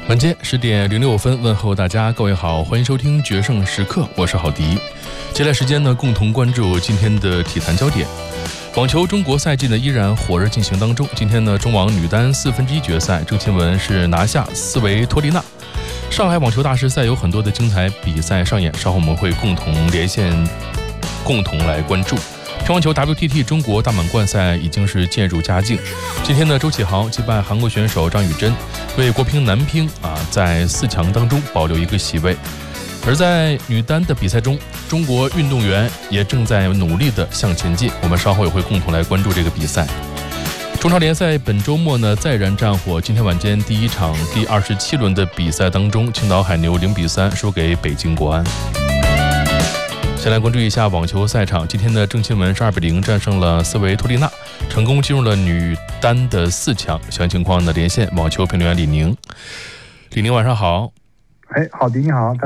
晚间10点06分，问候大家，各位好，欢迎收听决胜时刻，我是郝迪。接下来时间呢，共同关注今天的体坛焦点。网球中国赛季呢依然火热进行当中。今天呢，中网女单1/4决赛，郑钦文是拿下斯维托利娜。上海网球大师赛有很多的精彩比赛上演，稍后我们会共同连线，共同来关注。乒乓球 WTT 中国大满贯赛已经是渐入佳境。今天呢，周启豪击败韩国选手张雨铮，为国乒男乒在4强当中保留一个席位。而在女单的比赛中，中国运动员也正在努力地向前进，我们稍后也会共同来关注这个比赛。中超联赛本周末呢再燃战火，今天晚间第一场第27轮的比赛当中，青岛海牛0-3输给北京国安。先来关注一下网球赛场，今天的郑钦文是2-0战胜了斯维托利娜，成功进入了女单的4强。详细情况呢，连线网球评论员李宁。李宁晚上好。 郝迪你好。